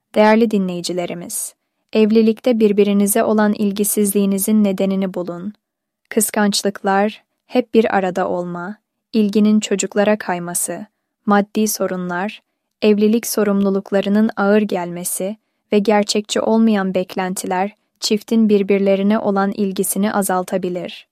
Değerli dinleyicilerimiz, evlilikte birbirinize olan ilgisizliğinizin nedenini bulun. Kıskançlıklar, hep bir arada olma, ilginin çocuklara kayması, maddi sorunlar, evlilik sorumluluklarının ağır gelmesi ve gerçekçi olmayan beklentiler çiftin birbirlerine olan ilgisini azaltabilir.